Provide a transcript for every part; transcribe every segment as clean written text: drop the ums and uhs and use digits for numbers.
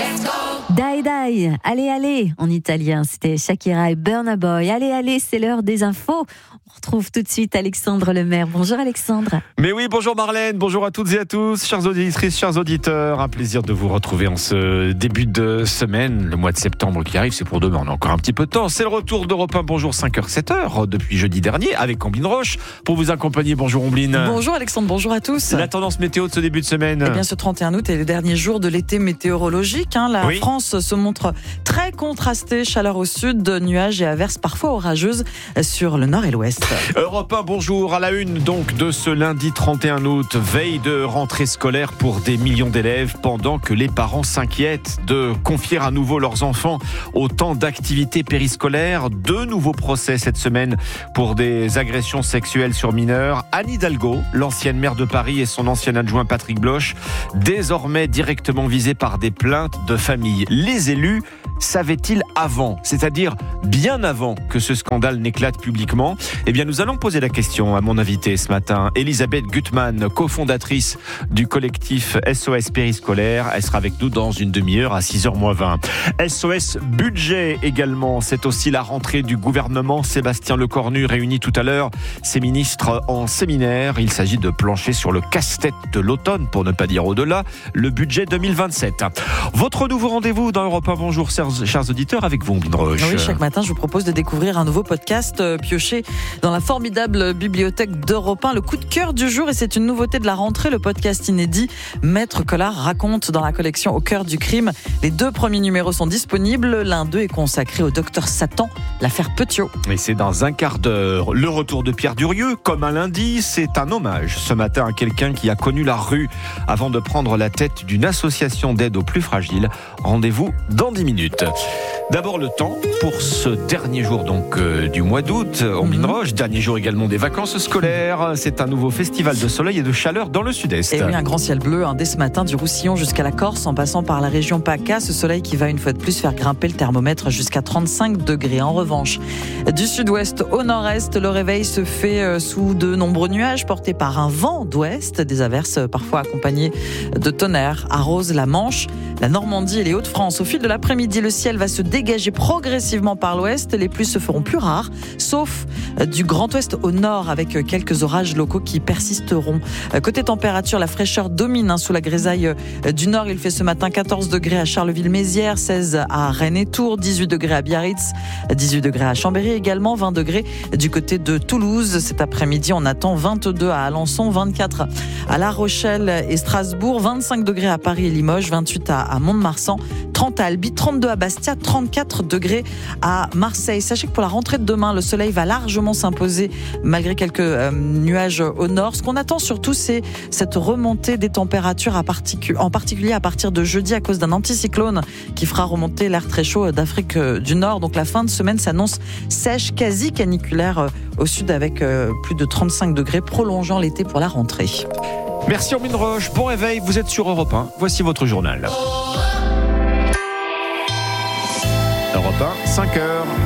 Dai dai, allez allez en italien, c'était Shakira et Burna Boy. Allez allez, c'est l'heure des infos. On retrouve tout de suite Alexandre Lemaire. Bonjour Alexandre. Mais oui, bonjour Marlène, bonjour à toutes et à tous, chères auditrices, chers auditeurs. Un plaisir de vous retrouver en ce début de semaine. Le mois de septembre qui arrive, c'est pour demain, on a encore un petit peu de temps. C'est le retour d'Europe 1, bonjour 5h, 7h, depuis jeudi dernier, avec Omblin Roche, pour vous accompagner. Bonjour Omblin. Bonjour Alexandre, bonjour à tous. La tendance météo de ce début de semaine. Eh bien, ce 31 août est le dernier jour de l'été météorologique. La France se montre très contrastée. Chaleur au sud, nuages et averses parfois orageuses sur le nord et l'ouest. Europe 1, bonjour. À la une donc de ce lundi 31 août, veille de rentrée scolaire pour des millions d'élèves, pendant que les parents s'inquiètent de confier à nouveau leurs enfants au temps d'activités périscolaires. 2 nouveaux procès cette semaine pour des agressions sexuelles sur mineurs. Anne Hidalgo, l'ancienne maire de Paris, et son ancien adjoint Patrick Bloch, désormais directement visés par des plaintes de famille. Les élus savaient-ils avant, c'est-à-dire bien avant que ce scandale n'éclate publiquement? Eh bien, nous allons poser la question à mon invité ce matin, Elisabeth Gutmann, cofondatrice du collectif SOS Périscolaire. Elle sera avec nous dans une demi-heure à 6h-20. SOS Budget également, c'est aussi la rentrée du gouvernement. Sébastien Lecornu réunit tout à l'heure ses ministres en séminaire. Il s'agit de plancher sur le casse-tête de l'automne, pour ne pas dire au-delà, le budget 2027. Votre nouveau rendez-vous dans Europe 1, bonjour chers auditeurs, avec vous Omblin Roche. Oui, chaque matin je vous propose de découvrir un nouveau podcast pioché dans la formidable bibliothèque d'Europe 1. Le coup de cœur du jour, et c'est une nouveauté de la rentrée, le podcast inédit Maître Collard raconte, dans la collection Au cœur du crime. Les 2 premiers numéros sont disponibles. L'un d'eux est consacré au docteur Satan, l'affaire Petiot. Et c'est dans un quart d'heure. Le retour de Pierre Durieux, comme un lundi, c'est un hommage ce matin à quelqu'un qui a connu la rue avant de prendre la tête d'une association d'aide aux plus fragiles. Rendez-vous dans 10 minutes. D'abord le temps pour ce dernier jour donc du mois d'août, Omblin Roche, dernier jour également des vacances scolaires. C'est un nouveau festival de soleil et de chaleur dans le sud-est. Et oui, un grand ciel bleu dès ce matin, du Roussillon jusqu'à la Corse, en passant par la région PACA. Ce soleil qui va une fois de plus faire grimper le thermomètre jusqu'à 35 degrés. En revanche, du sud-ouest au nord-est, le réveil se fait sous de nombreux nuages portés par un vent d'ouest. Des averses parfois accompagnées de tonnerre arrosent la Manche, la Normandie et les Hauts-de-France. Au fil de l'après-midi, le ciel va se dégager progressivement par l'ouest. Les pluies se feront plus rares, sauf du Grand Ouest au nord, avec quelques orages locaux qui persisteront. Côté température, la fraîcheur domine sous la grisaille du nord. Il fait ce matin 14 degrés à Charleville-Mézières, 16 à Rennes et Tours, 18 degrés à Biarritz, 18 degrés à Chambéry également, 20 degrés du côté de Toulouse. Cet après-midi, on attend 22 à Alençon, 24 à La Rochelle et Strasbourg, 25 degrés à Paris et Limoges, 28 à Mont-de-Marsan, 30 à Albi, 32 à Bastia, 34 degrés à Marseille. Sachez que pour la rentrée de demain, le soleil va largement s'imposer malgré quelques nuages au nord. Ce qu'on attend surtout, c'est cette remontée des températures, en particulier à partir de jeudi, à cause d'un anticyclone qui fera remonter l'air très chaud d'Afrique du Nord. Donc la fin de semaine s'annonce sèche, quasi caniculaire au sud, avec plus de 35 degrés, prolongeant l'été pour la rentrée. Merci Omblin Roche, bon réveil, vous êtes sur Europe 1, voici votre journal. Europe 1, 5h.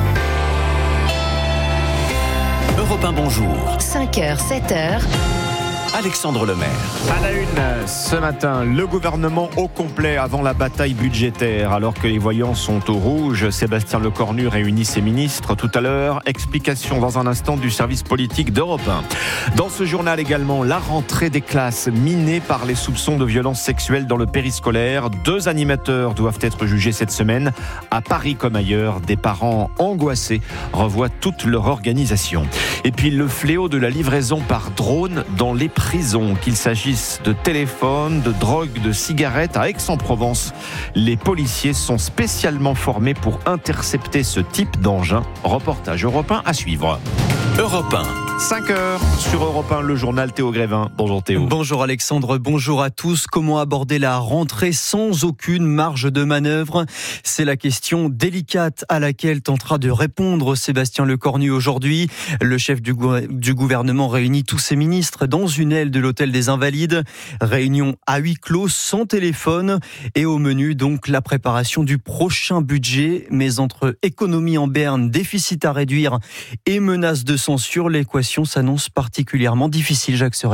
Europe 1, bonjour. 5h, 7h. Alexandre Lemaire. À la une, ce matin, le gouvernement au complet avant la bataille budgétaire. Alors que les voyants sont au rouge, Sébastien Lecornu réunit ses ministres tout à l'heure. Explication dans un instant du service politique d'Europe 1. Dans ce journal également, la rentrée des classes minée par les soupçons de violences sexuelles dans le périscolaire. 2 animateurs doivent être jugés cette semaine. À Paris comme ailleurs, des parents angoissés revoient toute leur organisation. Et puis le fléau de la livraison par drone dans les prison, qu'il s'agisse de téléphones, de drogue, de cigarettes. À Aix-en-Provence, les policiers sont spécialement formés pour intercepter ce type d'engin. Reportage Europe 1 à suivre. Europe 1. 5h sur Europe 1, le journal Théo Grévin. Bonjour Théo. Bonjour Alexandre, bonjour à tous. Comment aborder la rentrée sans aucune marge de manœuvre? C'est la question délicate à laquelle tentera de répondre Sébastien Lecornu aujourd'hui. Le chef du gouvernement réunit tous ses ministres dans une aile de l'hôtel des Invalides. Réunion à huis clos, sans téléphone. Et au menu, donc, la préparation du prochain budget. Mais entre économie en berne, déficit à réduire et menaces de censure, l'équation s'annonce particulièrement difficile, Jacques Serret.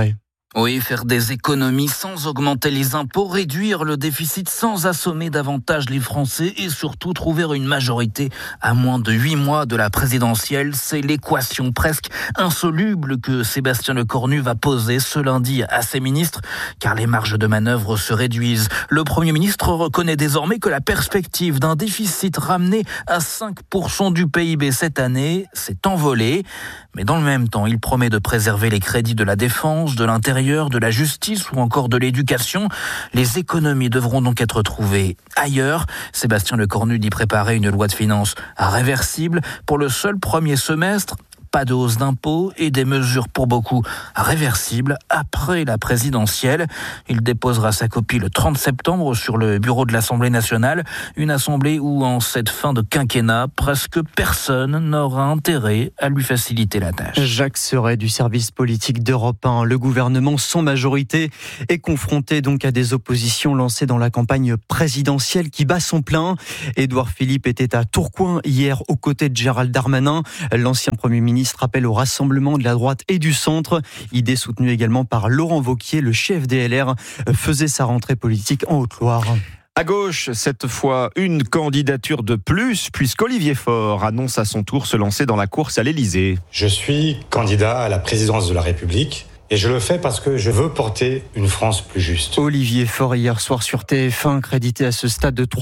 Oui, faire des économies sans augmenter les impôts, réduire le déficit sans assommer davantage les Français et surtout trouver une majorité à moins de 8 mois de la présidentielle, c'est l'équation presque insoluble que Sébastien Lecornu va poser ce lundi à ses ministres, car les marges de manœuvre se réduisent. Le Premier ministre reconnaît désormais que la perspective d'un déficit ramené à 5% du PIB cette année s'est envolée. Mais dans le même temps, il promet de préserver les crédits de la défense, de l'intérieur, de la justice ou encore de l'éducation. Les économies devront donc être trouvées ailleurs. Sébastien Lecornu dit préparer une loi de finances réversible pour le seul premier semestre. Pas de hausse d'impôts et des mesures pour beaucoup réversibles après la présidentielle. Il déposera sa copie le 30 septembre sur le bureau de l'Assemblée nationale. Une assemblée où, en cette fin de quinquennat, presque personne n'aura intérêt à lui faciliter la tâche. Jacques Serret du service politique d'Europe 1. Le gouvernement, sans majorité, est confronté donc à des oppositions lancées dans la campagne présidentielle qui bat son plein. Édouard Philippe était à Tourcoing hier aux côtés de Gérald Darmanin. L'ancien Premier ministre rappelle au rassemblement de la droite et du centre. Idée soutenue également par Laurent Wauquiez, le chef des LR, faisait sa rentrée politique en Haute-Loire. À gauche, cette fois, une candidature de plus, puisqu'Olivier Faure annonce à son tour se lancer dans la course à l'Élysée. Je suis candidat à la présidence de la République. Et je le fais parce que je veux porter une France plus juste. Olivier Faure hier soir sur TF1, crédité à ce stade de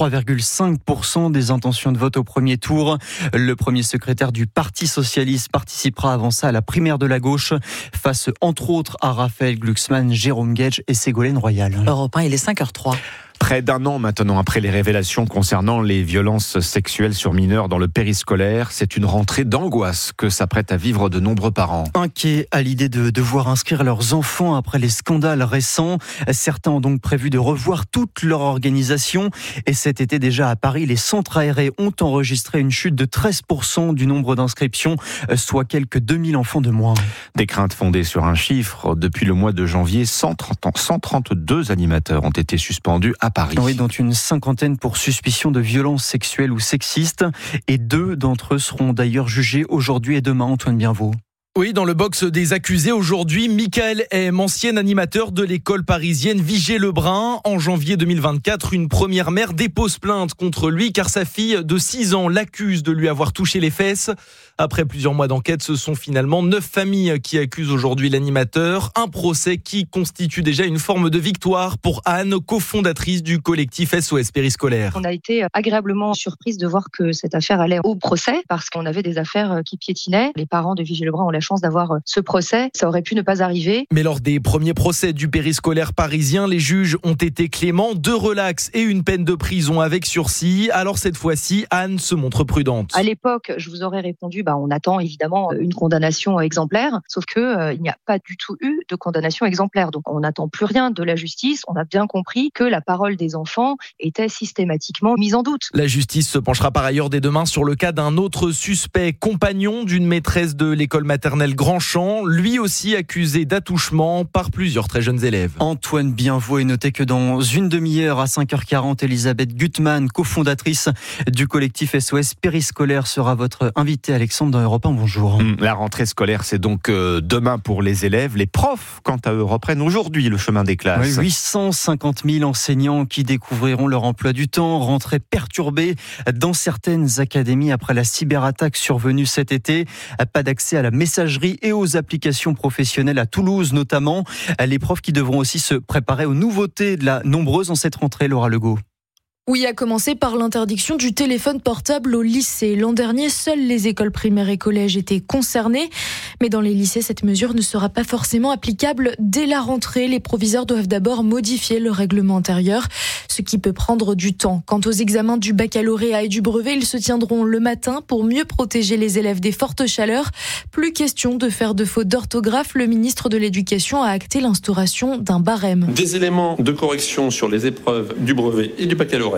3,5% des intentions de vote au premier tour. Le premier secrétaire du Parti socialiste participera avant ça à la primaire de la gauche, face entre autres à Raphaël Glucksmann, Jérôme Guedj et Ségolène Royal. Europe 1, il est 5h03. Près d'un an maintenant après les révélations concernant les violences sexuelles sur mineurs dans le périscolaire, c'est une rentrée d'angoisse que s'apprêtent à vivre de nombreux parents. Inquiets à l'idée de devoir inscrire leurs enfants après les scandales récents, certains ont donc prévu de revoir toute leur organisation. Et cet été déjà à Paris, les centres aérés ont enregistré une chute de 13% du nombre d'inscriptions, soit quelques 2000 enfants de moins. Des craintes fondées sur un chiffre. Depuis le mois de janvier, 132 animateurs ont été suspendus à Paris. Oui, dont une cinquantaine pour suspicion de violences sexuelles ou sexistes. Et 2 d'entre eux seront d'ailleurs jugés aujourd'hui et demain, Antoine Bienvaux. Oui, dans le box des accusés aujourd'hui, Michael M, ancien animateur de l'école parisienne Vigée-Lebrun. En janvier 2024, une première mère dépose plainte contre lui car sa fille de 6 ans l'accuse de lui avoir touché les fesses. Après plusieurs mois d'enquête, ce sont finalement 9 familles qui accusent aujourd'hui l'animateur. Un procès qui constitue déjà une forme de victoire pour Anne, cofondatrice du collectif SOS Périscolaire. On a été agréablement surprise de voir que cette affaire allait au procès parce qu'on avait des affaires qui piétinaient. Les parents de Vigée-Lebrun ont la chance d'avoir ce procès. Ça aurait pu ne pas arriver. Mais lors des premiers procès du périscolaire parisien, les juges ont été cléments, 2 relax et une peine de prison avec sursis. Alors cette fois-ci, Anne se montre prudente. À l'époque, je vous aurais répondu, on attend évidemment une condamnation exemplaire, sauf que il n'y a pas du tout eu de condamnation exemplaire. Donc on n'attend plus rien de la justice. On a bien compris que la parole des enfants était systématiquement mise en doute. La justice se penchera par ailleurs dès demain sur le cas d'un autre suspect, compagnon d'une maîtresse de l'école maternelle Grandchamp, lui aussi accusé d'attouchement par plusieurs très jeunes élèves. Antoine Bienvaux, et notez que dans une demi-heure à 5h40, Elisabeth Gutmann, cofondatrice du collectif SOS Périscolaire, sera votre invitée. Alexandre dans Europe 1, bonjour. La rentrée scolaire, c'est donc demain pour les élèves. Les profs, quant à eux, reprennent aujourd'hui le chemin des classes. Oui, 850 000 enseignants qui découvriront leur emploi du temps. Rentrée perturbée dans certaines académies après la cyberattaque survenue cet été. Pas d'accès à la messagerie et aux applications professionnelles à Toulouse notamment. Les profs qui devront aussi se préparer aux nouveautés de la nombreuse en cette rentrée, Laura Legault. Oui, à commencer par l'interdiction du téléphone portable au lycée. L'an dernier, seules les écoles primaires et collèges étaient concernées. Mais dans les lycées, cette mesure ne sera pas forcément applicable dès la rentrée. Les proviseurs doivent d'abord modifier le règlement intérieur, ce qui peut prendre du temps. Quant aux examens du baccalauréat et du brevet, ils se tiendront le matin pour mieux protéger les élèves des fortes chaleurs. Plus question de faire de fautes d'orthographe. Le ministre de l'Éducation a acté l'instauration d'un barème. Des éléments de correction sur les épreuves du brevet et du baccalauréat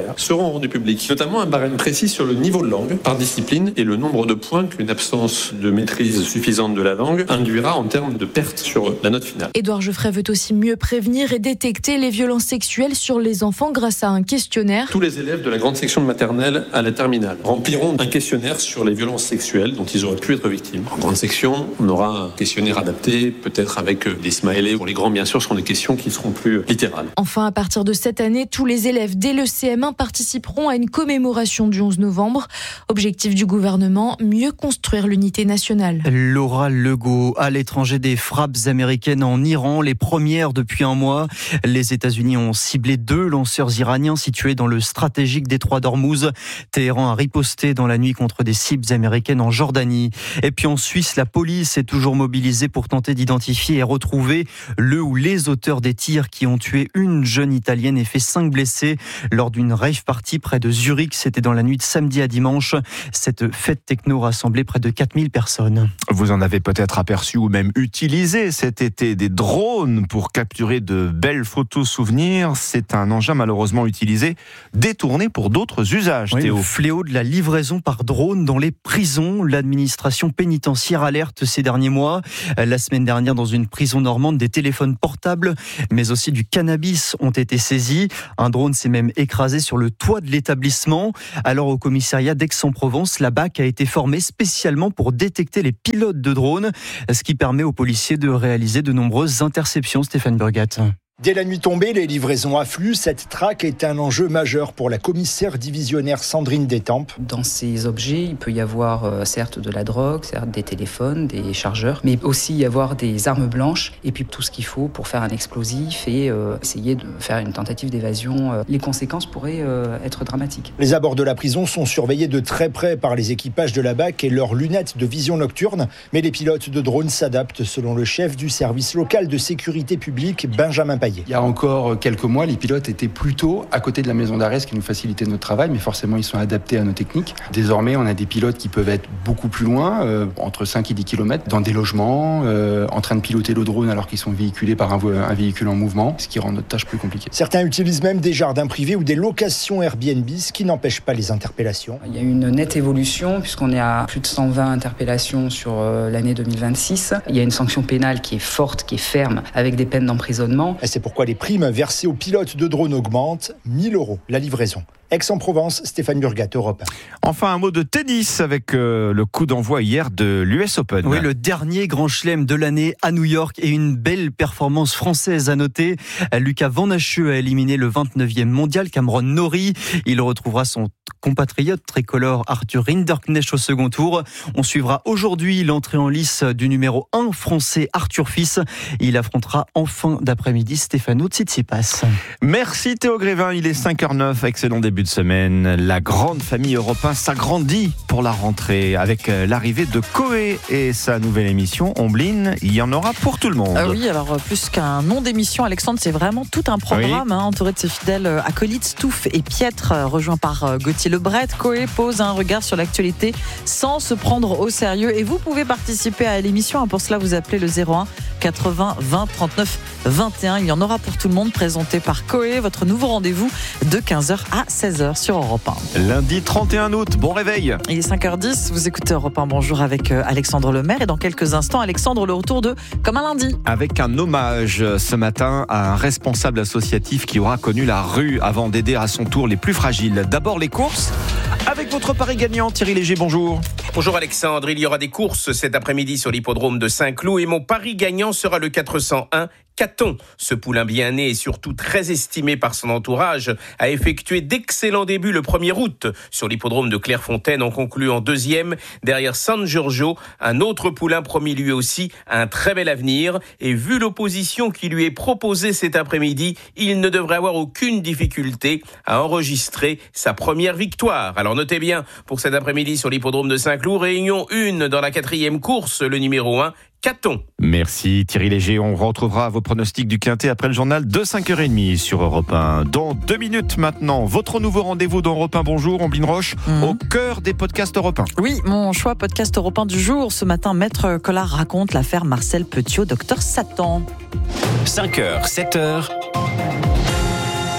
baccalauréat seront rendus publics, notamment un barème précis sur le niveau de langue par discipline et le nombre de points qu'une absence de maîtrise suffisante de la langue induira en termes de perte sur la note finale. Édouard Geoffrey veut aussi mieux prévenir et détecter les violences sexuelles sur les enfants grâce à un questionnaire. Tous les élèves de la grande section de maternelle à la terminale rempliront un questionnaire sur les violences sexuelles dont ils auraient pu être victimes. En grande section, on aura un questionnaire adapté, peut-être avec des smileys. Pour les grands, bien sûr, ce seront des questions qui seront plus littérales. Enfin, à partir de cette année, tous les élèves dès le CM1 participeront à une commémoration du 11 novembre. Objectif du gouvernement, mieux construire l'unité nationale. Laura Legault, à l'étranger, des frappes américaines en Iran, les premières depuis un mois. Les États-Unis ont ciblé 2 lanceurs iraniens situés dans le stratégique détroit d'Ormuz. Téhéran a riposté dans la nuit contre des cibles américaines en Jordanie. Et puis en Suisse, la police est toujours mobilisée pour tenter d'identifier et retrouver le ou les auteurs des tirs qui ont tué une jeune Italienne et fait 5 blessés lors d'une rave party près de Zurich. C'était dans la nuit de samedi à dimanche. Cette fête techno rassemblait près de 4000 personnes. Vous en avez peut-être aperçu ou même utilisé cet été des drones pour capturer de belles photos souvenirs. C'est un engin malheureusement utilisé, détourné pour d'autres usages. Oui, Théo. le fléau de la livraison par drone dans les prisons. L'administration pénitentiaire alerte ces derniers mois. La semaine dernière, dans une prison normande, des téléphones portables, mais aussi du cannabis ont été saisis. Un drone s'est même écrasé sur le toit de l'établissement. Alors au commissariat d'Aix-en-Provence, la BAC a été formée spécialement pour détecter les pilotes de drones, ce qui permet aux policiers de réaliser de nombreuses interceptions. Stéphane Burgat. Dès la nuit tombée, les livraisons affluent. Cette traque est un enjeu majeur pour la commissaire divisionnaire Sandrine Détampes. Dans ces objets, il peut y avoir certes de la drogue, certes des téléphones, des chargeurs, mais aussi y avoir des armes blanches et puis tout ce qu'il faut pour faire un explosif et essayer de faire une tentative d'évasion. Les conséquences pourraient être dramatiques. Les abords de la prison sont surveillés de très près par les équipages de la BAC et leurs lunettes de vision nocturne, mais les pilotes de drones s'adaptent selon le chef du service local de sécurité publique, Benjamin Payet. Il y a encore quelques mois, les pilotes étaient plutôt à côté de la maison d'arrêt, ce qui nous facilitait notre travail, mais forcément ils sont adaptés à nos techniques. Désormais, on a des pilotes qui peuvent être beaucoup plus loin, entre 5 et 10 km, dans des logements, en train de piloter le drone alors qu'ils sont véhiculés par un véhicule en mouvement, ce qui rend notre tâche plus compliquée. Certains utilisent même des jardins privés ou des locations Airbnb, ce qui n'empêche pas les interpellations. Il y a une nette évolution puisqu'on est à plus de 120 interpellations sur l'année 2026. Il y a une sanction pénale qui est forte, qui est ferme, avec des peines d'emprisonnement. Et c'est pourquoi les primes versées aux pilotes de drones augmentent. 1 000 € la livraison. Aix-en-Provence, Stéphane Burgat, Europe 1. Enfin, un mot de tennis avec le coup d'envoi hier de l'US Open. Oui, le dernier grand chelem de l'année à New York et une belle performance française à noter. Lucas Van Hacheux a éliminé le 29e mondial Cameron Norrie. Il retrouvera son compatriote tricolore Arthur Rinderknecht au second tour. On suivra aujourd'hui l'entrée en lice du numéro 1 français Arthur Fils. Il affrontera en fin d'après-midi Stefano Tsitsipas. Merci Théo Grévin, il est 5h09, excellent début de semaine. La grande famille Europe 1 s'agrandit pour la rentrée avec l'arrivée de Coé et sa nouvelle émission Ombline. Il y en aura pour tout le monde. Oui, alors plus qu'un nom d'émission, Alexandre, c'est vraiment tout un programme, oui. Entouré de ses fidèles acolytes Stouff et Pietre, rejoint par Gauthier Lebret. Coé pose un regard sur l'actualité sans se prendre au sérieux et vous pouvez participer à l'émission. Pour cela, vous appelez le 01 80 20 39 21. Il y en aura pour tout le monde, présenté par Coé. Votre nouveau rendez-vous de 15h à 16h sur Europe 1. Lundi 31 août, bon réveil. Il est 5h10, vous écoutez Europe 1 Bonjour avec Alexandre Lemaire. Et dans quelques instants, Alexandre, le retour de Comme un lundi. Avec un hommage ce matin à un responsable associatif qui aura connu la rue avant d'aider à son tour les plus fragiles. D'abord les courses, avec votre pari gagnant, Thierry Léger, bonjour. Bonjour Alexandre, il y aura des courses cet après-midi sur l'hippodrome de Saint-Cloud et mon pari gagnant sera le 401 Caton. Ce poulain bien né et surtout très estimé par son entourage a effectué d'excellents débuts le 1er août sur l'hippodrome de Clairefontaine en concluant deuxième derrière San Giorgio, un autre poulain promis lui aussi un très bel avenir et vu l'opposition qui lui est proposée cet après-midi, il ne devrait avoir aucune difficulté à enregistrer sa première victoire. Alors notez bien pour cet après-midi sur l'hippodrome de Saint-Cloud, réunion 1 dans la 4e course, le numéro 1. Caton. Merci Thierry Léger. On retrouvera vos pronostics du Quintet après le journal de 5h30 sur Europe 1. Dans 2 minutes maintenant, votre nouveau rendez-vous dans Europe 1 Bonjour, Ombline Roche, au cœur des podcasts Europe 1. Oui, mon choix podcast Europe 1 du jour. Ce matin, Maître Collard raconte l'affaire Marcel Petiot, docteur Satan. 5h, 7h. Europe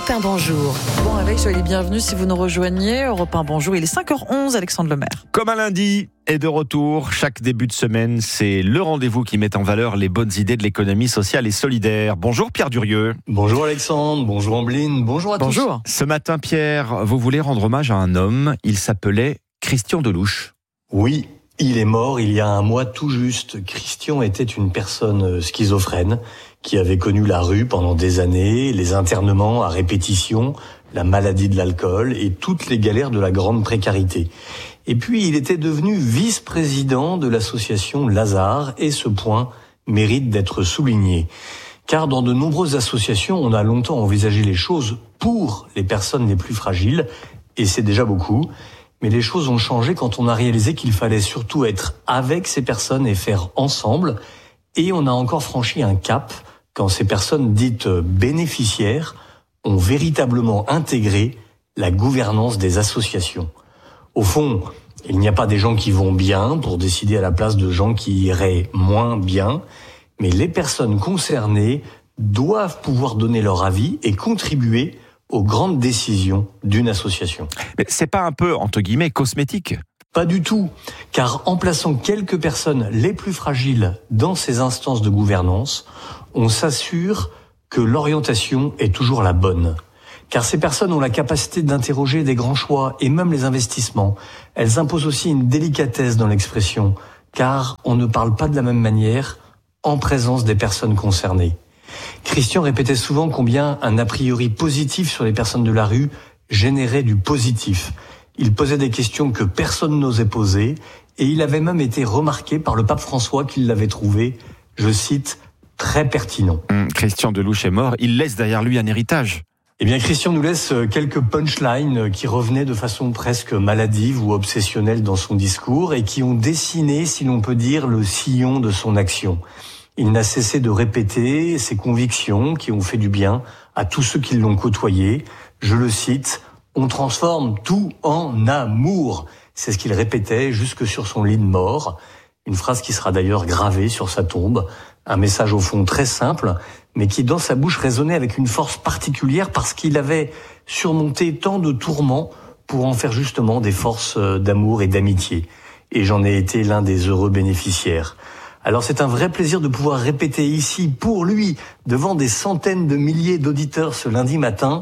Europe 1 Bonjour. Bon réveil, soyez les bienvenus si vous nous rejoignez. Europe 1 Bonjour, il est 5h11, Alexandre Lemaire. Comme un lundi est de retour, chaque début de semaine, c'est le rendez-vous qui met en valeur les bonnes idées de l'économie sociale et solidaire. Bonjour Pierre Durieux. Bonjour Alexandre, bonjour Ambline, bonjour à tous. Ce matin Pierre, vous voulez rendre hommage à un homme, il s'appelait Christian Delouche. Oui, il est mort il y a un mois tout juste. Christian était une personne schizophrène qui avait connu la rue pendant des années, les internements à répétition, la maladie de l'alcool et toutes les galères de la grande précarité. Et puis il était devenu vice-président de l'association Lazare et ce point mérite d'être souligné. Car dans de nombreuses associations, on a longtemps envisagé les choses pour les personnes les plus fragiles et c'est déjà beaucoup. Mais les choses ont changé quand on a réalisé qu'il fallait surtout être avec ces personnes et faire ensemble. Et on a encore franchi un cap quand ces personnes dites bénéficiaires ont véritablement intégré la gouvernance des associations. Au fond, il n'y a pas des gens qui vont bien pour décider à la place de gens qui iraient moins bien, mais les personnes concernées doivent pouvoir donner leur avis et contribuer aux grandes décisions d'une association. Mais c'est pas un peu, entre guillemets, cosmétique ? Pas du tout, car en plaçant quelques personnes les plus fragiles dans ces instances de gouvernance, on s'assure que l'orientation est toujours la bonne. Car ces personnes ont la capacité d'interroger des grands choix et même les investissements. Elles imposent aussi une délicatesse dans l'expression, car on ne parle pas de la même manière en présence des personnes concernées. Christian répétait souvent combien un a priori positif sur les personnes de la rue générait du positif. Il posait des questions que personne n'osait poser et il avait même été remarqué par le pape François qui l'avait trouvé, je cite, très pertinent. Christian Delouche est mort, il laisse derrière lui un héritage. Eh bien, Christian nous laisse quelques punchlines qui revenaient de façon presque maladive ou obsessionnelle dans son discours et qui ont dessiné, si l'on peut dire, le sillon de son action. Il n'a cessé de répéter ses convictions qui ont fait du bien à tous ceux qui l'ont côtoyé. Je le cite, « On transforme tout en amour ». C'est ce qu'il répétait jusque sur son lit de mort. Une phrase qui sera d'ailleurs gravée sur sa tombe. Un message au fond très simple, mais qui dans sa bouche résonnait avec une force particulière parce qu'il avait surmonté tant de tourments pour en faire justement des forces d'amour et d'amitié. Et j'en ai été l'un des heureux bénéficiaires. Alors c'est un vrai plaisir de pouvoir répéter ici, pour lui, devant des centaines de milliers d'auditeurs ce lundi matin,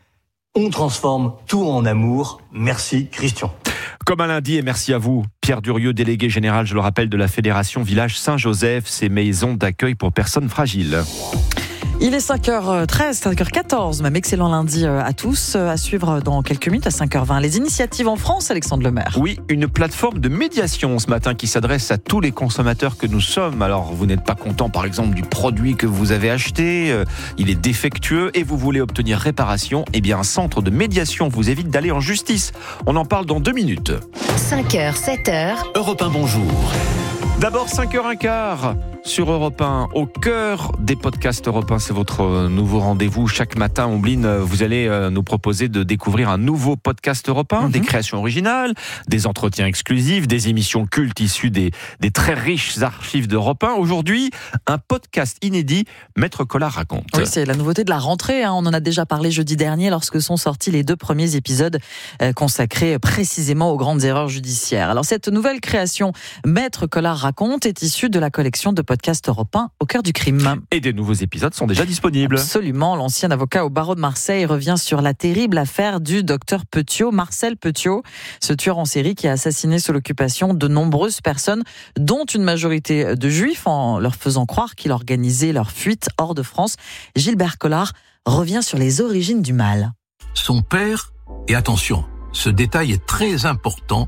on transforme tout en amour. Merci Christian. Comme un lundi, et merci à vous, Pierre Durieux, délégué général, je le rappelle, de la Fédération Village Saint-Joseph, ces maisons d'accueil pour personnes fragiles. Il est 5h13, 5h14, même excellent lundi à tous. À suivre dans quelques minutes à 5h20. Les initiatives en France, Alexandre Lemaire. Oui, une plateforme de médiation ce matin qui s'adresse à tous les consommateurs que nous sommes. Alors, vous n'êtes pas content, par exemple, du produit que vous avez acheté, il est défectueux et vous voulez obtenir réparation. Eh bien, un centre de médiation vous évite d'aller en justice. On en parle dans 2 minutes. 5h, 7h. Europe 1 Bonjour. D'abord 5h15 sur Europe 1, au cœur des podcasts Europe 1, c'est votre nouveau rendez-vous. Chaque matin, Ombline, vous allez nous proposer de découvrir un nouveau podcast Europe 1, des créations originales, des entretiens exclusifs, des émissions cultes issues des très riches archives d'Europe 1. Aujourd'hui, un podcast inédit, Maître Collard raconte. Oui, c'est la nouveauté de la rentrée. On en a déjà parlé jeudi dernier lorsque sont sortis les 2 premiers épisodes consacrés précisément aux grandes erreurs judiciaires. Alors cette nouvelle création, Maître Collard raconte, est issue de la collection de podcast Europe 1 au cœur du crime. Et des nouveaux épisodes sont déjà disponibles. Absolument. L'ancien avocat au barreau de Marseille revient sur la terrible affaire du docteur Petiot, Marcel Petiot, ce tueur en série qui a assassiné sous l'occupation de nombreuses personnes, dont une majorité de juifs, en leur faisant croire qu'il organisait leur fuite hors de France. Gilbert Collard revient sur les origines du mal. Son père, et attention, ce détail est très important,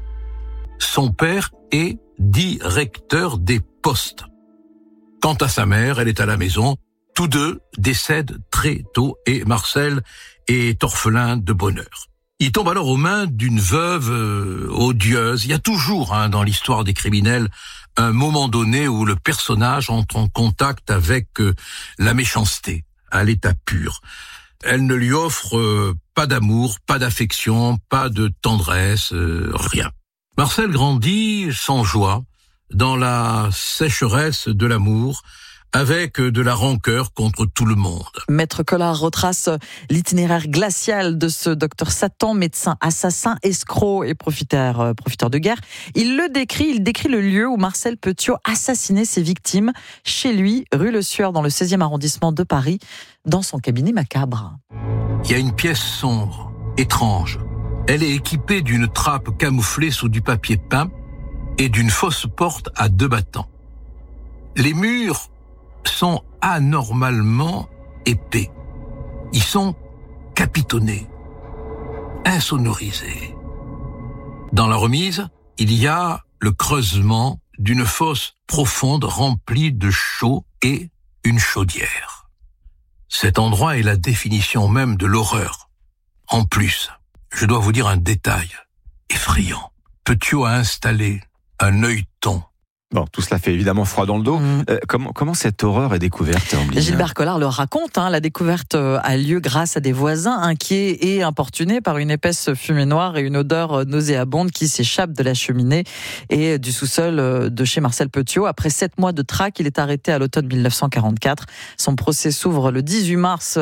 son père est directeur des postes. Quant à sa mère, elle est à la maison. Tous deux décèdent très tôt et Marcel est orphelin de bonheur. Il tombe alors aux mains d'une veuve odieuse. Il y a toujours dans l'histoire des criminels un moment donné où le personnage entre en contact avec la méchanceté, à l'état pur. Elle ne lui offre pas d'amour, pas d'affection, pas de tendresse, rien. Marcel grandit sans joie, dans la sécheresse de l'amour, avec de la rancœur contre tout le monde. Maître Collard retrace l'itinéraire glacial de ce docteur Satan, médecin assassin, escroc et profiteur de guerre. Il décrit le lieu où Marcel Petiot assassinait ses victimes, chez lui, rue Le Sueur, dans le 16e arrondissement de Paris, dans son cabinet macabre. Il y a une pièce sombre, étrange. Elle est équipée d'une trappe camouflée sous du papier peint et d'une fausse porte à 2 battants. Les murs sont anormalement épais. Ils sont capitonnés, insonorisés. Dans la remise, il y a le creusement d'une fosse profonde remplie de chaux et une chaudière. Cet endroit est la définition même de l'horreur. En plus, je dois vous dire un détail effrayant. Petiot a installé un œilleton. Bon, tout cela fait évidemment froid dans le dos. Comment cette horreur est découverte, Ambline ? Gilbert Collard le raconte. La découverte a lieu grâce à des voisins inquiets et importunés par une épaisse fumée noire et une odeur nauséabonde qui s'échappe de la cheminée et du sous-sol de chez Marcel Petiot. Après 7 mois de traque, il est arrêté à l'automne 1944. Son procès s'ouvre le 18 mars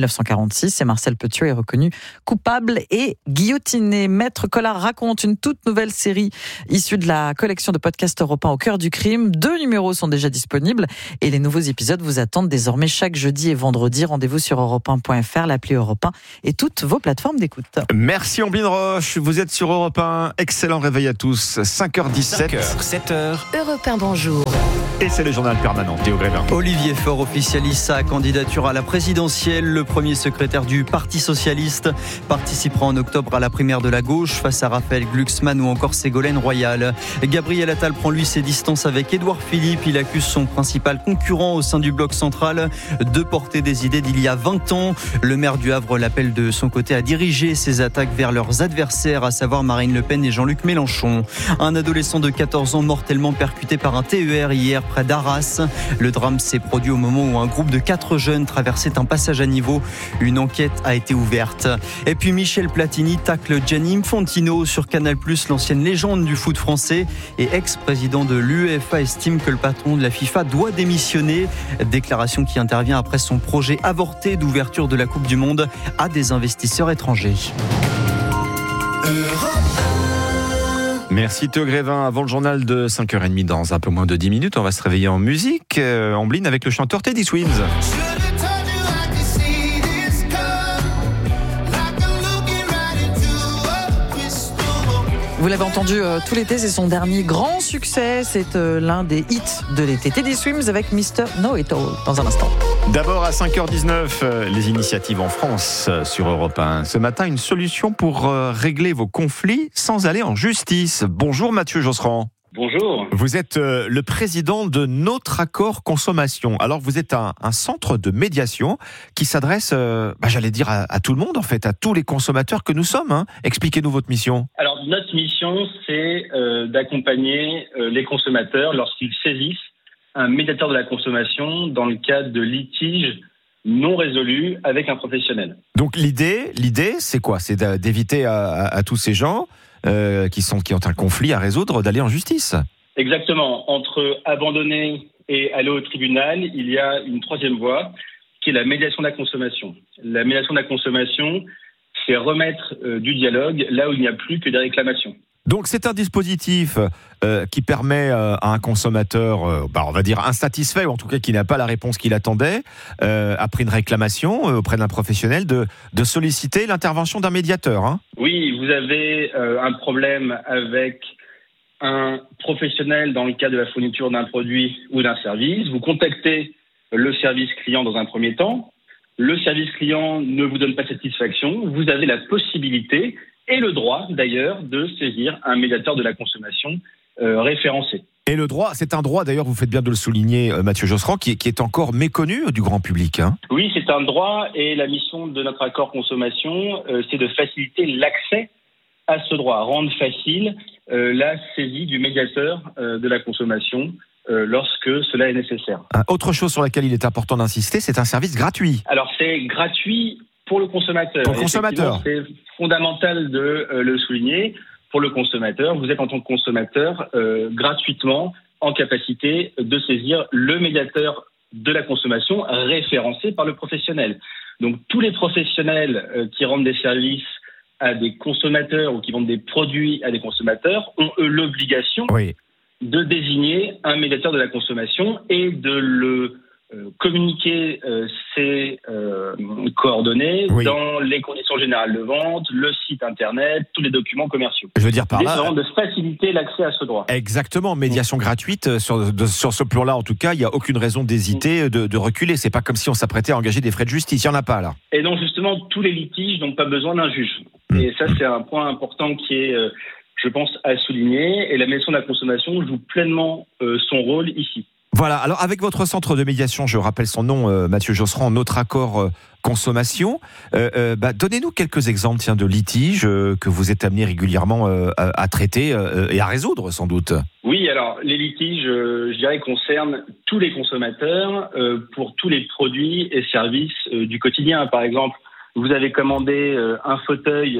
1946 et Marcel Petiot est reconnu coupable et guillotiné. Maître Collard raconte une toute nouvelle série issue de la collection de podcasts Europe 1 au cœur du crime. 2 numéros sont déjà disponibles et les nouveaux épisodes vous attendent désormais chaque jeudi et vendredi. Rendez-vous sur europe1.fr, l'appli Europe 1 et toutes vos plateformes d'écoute. Merci Ambline Roche, vous êtes sur Europe 1. Excellent réveil à tous, 5h17. 5h, 7h. Europe 1, bonjour. Et c'est le journal permanent, Théo Grévin. Olivier Faure officialise sa candidature à la présidentielle. Le premier secrétaire du Parti Socialiste participera en octobre à la primaire de la gauche face à Raphaël Glucksmann ou encore Ségolène Royal. Gabriel Attal prend lui ses distances avec Édouard Philippe. Il accuse son principal concurrent au sein du bloc central de porter des idées d'il y a 20 ans. Le maire du Havre l'appelle de son côté à diriger ses attaques vers leurs adversaires, à savoir Marine Le Pen et Jean-Luc Mélenchon. Un adolescent de 14 ans mortellement percuté par un TER hier près d'Arras. Le drame s'est produit au moment où un groupe de 4 jeunes traversait un passage à niveau. Une enquête a été ouverte. Et puis Michel Platini tacle Gianni Infantino sur Canal+. L'ancienne légende du foot français et ex-président de l'UEFA estime que le patron de la FIFA doit démissionner. Déclaration qui intervient après son projet avorté d'ouverture de la Coupe du Monde à des investisseurs étrangers. Merci Théo Grévin. Avant le journal de 5h30, dans un peu moins de 10 minutes, on va se réveiller en musique. Ambline avec le chanteur Teddy Swims. Vous l'avez entendu tout l'été, c'est son dernier grand succès. C'est l'un des hits de l'été. Teddy Swims avec Mr. Know It All dans un instant. D'abord à 5h19, les initiatives en France sur Europe 1. Ce matin, une solution pour régler vos conflits sans aller en justice. Bonjour Mathieu Josserand. Bonjour. Vous êtes le président de Notre Accord Consommation. Alors vous êtes un centre de médiation qui s'adresse, j'allais dire à tout le monde en fait, à tous les consommateurs que nous sommes. Expliquez-nous votre mission. Alors notre mission, c'est d'accompagner les consommateurs lorsqu'ils saisissent un médiateur de la consommation dans le cadre de litiges non résolus avec un professionnel. Donc l'idée, c'est quoi ? C'est d'éviter à tous ces gens qui ont un conflit à résoudre, d'aller en justice. Exactement. Entre abandonner et aller au tribunal, il y a une troisième voie qui est la médiation de la consommation. La médiation de la consommation, c'est remettre du dialogue là où il n'y a plus que des réclamations. Donc c'est un dispositif qui permet à un consommateur, on va dire insatisfait, ou en tout cas qui n'a pas la réponse qu'il attendait, après une réclamation auprès d'un professionnel, de solliciter l'intervention d'un médiateur. Oui, vous avez un problème avec un professionnel dans le cadre de la fourniture d'un produit ou d'un service. Vous contactez le service client dans un premier temps. Le service client ne vous donne pas satisfaction. Vous avez la possibilité et le droit, d'ailleurs, de saisir un médiateur de la consommation référencé. Et le droit, c'est un droit, d'ailleurs, vous faites bien de le souligner, Mathieu Josserand, qui est encore méconnu du grand public. Oui, c'est un droit, et la mission de notre accord consommation, c'est de faciliter l'accès à ce droit, rendre facile la saisie du médiateur de la consommation lorsque cela est nécessaire. Autre chose sur laquelle il est important d'insister, c'est un service gratuit. Alors, c'est gratuit pour le consommateur. Pour le consommateur. C'est fondamental de le souligner. Pour le consommateur, vous êtes en tant que consommateur gratuitement en capacité de saisir le médiateur de la consommation référencé par le professionnel. Donc tous les professionnels qui rendent des services à des consommateurs ou qui vendent des produits à des consommateurs ont eux l'obligation de désigner un médiateur de la consommation et de le communiquer ses coordonnées dans les conditions générales de vente, le site internet, tous les documents commerciaux. Je veux dire par là, de faciliter l'accès à ce droit. Exactement, médiation gratuite sur ce plan-là. En tout cas, il n'y a aucune raison d'hésiter, de reculer. C'est pas comme si on s'apprêtait à engager des frais de justice. Il y en a pas là. Et donc justement, tous les litiges n'ont pas besoin d'un juge. Et ça, c'est un point important qui est, je pense, à souligner. Et la médiation de la consommation joue pleinement son rôle ici. Voilà, alors avec votre centre de médiation, je rappelle son nom, Mathieu Josserand, Notre Accord Consommation, donnez-nous quelques exemples de litiges que vous êtes amenés régulièrement à traiter et à résoudre sans doute. Oui, alors les litiges, je dirais, concernent tous les consommateurs pour tous les produits et services du quotidien. Par exemple, vous avez commandé un fauteuil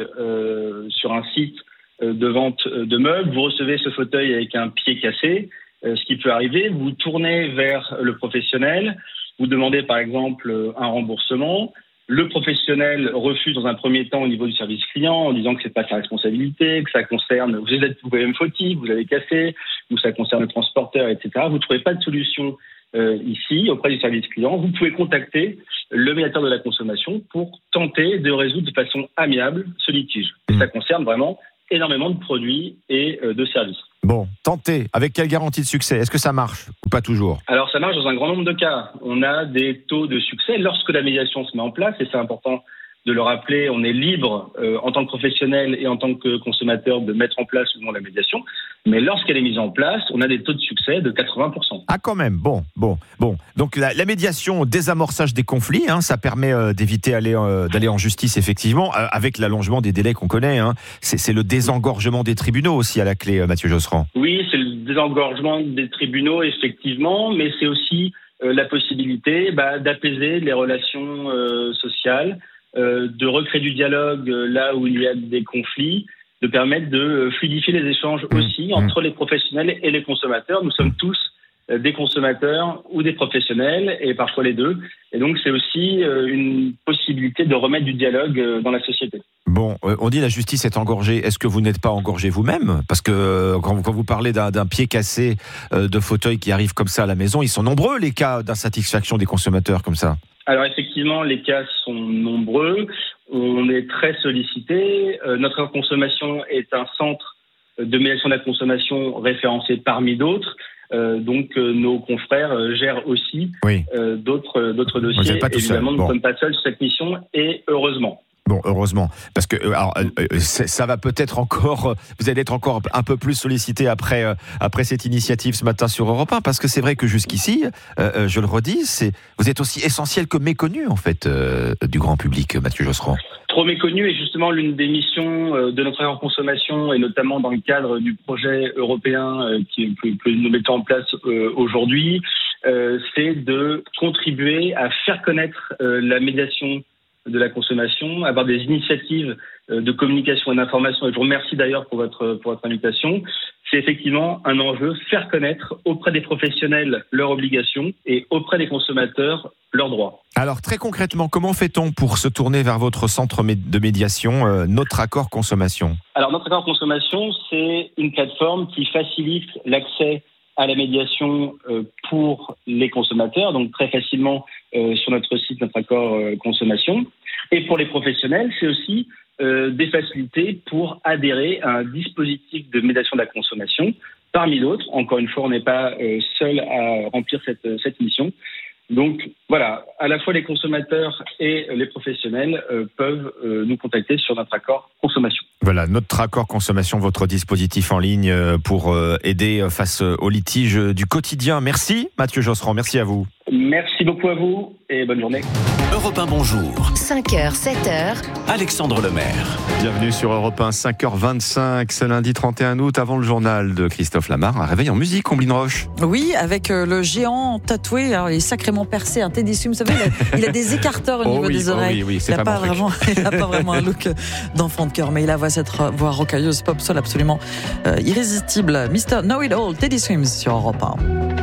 sur un site de vente de meubles, vous recevez ce fauteuil avec un pied cassé. Ce qui peut arriver, vous tournez vers le professionnel, vous demandez par exemple un remboursement. Le professionnel refuse dans un premier temps au niveau du service client en disant que c'est pas sa responsabilité, que ça concerne, vous êtes vous-même fautif, vous l'avez cassé, ou ça concerne le transporteur, etc. Vous ne trouvez pas de solution ici auprès du service client. Vous pouvez contacter le médiateur de la consommation pour tenter de résoudre de façon amiable ce litige. Et ça concerne vraiment énormément de produits et de services. Bon, tentez. Avec quelle garantie de succès ? Est-ce que ça marche ou pas toujours ? Alors, ça marche dans un grand nombre de cas. On a des taux de succès lorsque la médiation se met en place, et c'est important de le rappeler, on est libre en tant que professionnel et en tant que consommateur de mettre en place ou non la médiation. Mais lorsqu'elle est mise en place, on a des taux de succès de 80%. Ah quand même, bon. Donc la médiation, désamorçage des conflits, ça permet d'éviter d'aller en justice effectivement, avec l'allongement des délais qu'on connaît. C'est le désengorgement des tribunaux aussi à la clé, Mathieu Josserand. Oui, c'est le désengorgement des tribunaux effectivement, mais c'est aussi la possibilité d'apaiser les relations sociales, de recréer du dialogue là où il y a des conflits, de permettre de fluidifier les échanges aussi entre les professionnels et les consommateurs. Nous sommes tous des consommateurs ou des professionnels, et parfois les deux. Et donc, c'est aussi une possibilité de remettre du dialogue dans la société. Bon, on dit la justice est engorgée. Est-ce que vous n'êtes pas engorgé vous-même ? Parce que quand vous parlez d'un pied cassé de fauteuil qui arrive comme ça à la maison, ils sont nombreux les cas d'insatisfaction des consommateurs comme ça. Alors effectivement, les cas sont nombreux. On est très sollicité. Notre consommation est un centre de médiation de la consommation référencé parmi d'autres. Donc nos confrères gèrent aussi d'autres dossiers. Vous n'êtes pas tout seul. Évidemment, nous ne sommes pas seuls sur cette mission, et heureusement. Bon, heureusement, parce que ça va peut-être encore, vous allez être encore un peu plus sollicité après cette initiative ce matin sur Europe 1, parce que c'est vrai que jusqu'ici, je le redis, vous êtes aussi essentiel que méconnu en fait du grand public, Mathieu Josserand. Trop méconnu, et justement l'une des missions de notre accord consommation, et notamment dans le cadre du projet européen que nous mettons en place aujourd'hui, c'est de contribuer à faire connaître la médiation de la consommation, avoir des initiatives de communication et d'information. Et je vous remercie d'ailleurs pour votre invitation. C'est effectivement un enjeu, faire connaître auprès des professionnels leurs obligations et auprès des consommateurs leurs droits. Alors très concrètement, comment fait-on pour se tourner vers votre centre de médiation, Notre Accord Consommation ? Alors Notre Accord Consommation, c'est une plateforme qui facilite l'accès à la médiation pour les consommateurs, donc très facilement sur notre site Notre Accord Consommation. Et pour les professionnels, c'est aussi des facilités pour adhérer à un dispositif de médiation de la consommation. Parmi d'autres, encore une fois, on n'est pas seul à remplir cette mission. Donc voilà, à la fois les consommateurs et les professionnels peuvent nous contacter sur Notre Accord Consommation. Voilà, Notre Accord Consommation, votre dispositif en ligne pour aider face aux litiges du quotidien. Merci Mathieu Josserand, merci à vous. Merci beaucoup à vous et bonne journée. Europe 1, bonjour. 5h, 7h. Alexandre Lemaire. Bienvenue sur Europe 1, 5h25, ce lundi 31 août, avant le journal de Christophe Lamar. Un réveil en musique, Omblin Roche. Oui, avec le géant tatoué, alors il est sacrément percé, un Teddy Swims, vous savez, il a des écarteurs au niveau des oreilles. Oui, il n'a pas vraiment un look d'enfant de cœur, mais il a cette voix rocailleuse, pop soul absolument irrésistible. Mr. Know It All, Teddy Swims sur Europe 1.